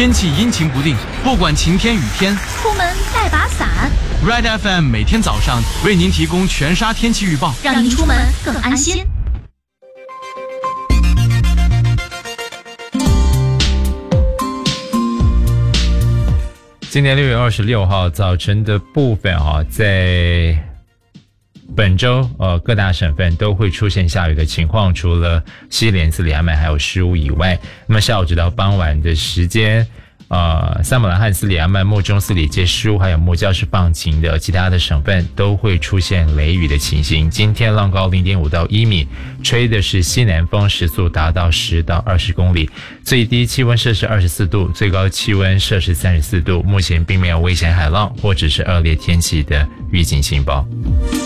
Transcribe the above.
天气阴晴不定，不管晴天雨天， 出门带把伞。 Red FM 每天早上为您提供全沙天气预报， 让您出门更安心。 今年6月26号早晨的部分在本周各大省份都会出现下雨的情况，除了西连斯里亚曼还有石屋以外，那么下午直到傍晚的时间萨姆兰汉斯里亚曼、莫中斯里街、石屋还有莫郊是放晴的，其他的省份都会出现雷雨的情形。今天浪高 0.5 到1米，吹的是西南风，时速达到10到20公里，最低气温摄氏24度，最高气温摄氏34度，目前并没有危险海浪或者是恶劣天气的预警信报。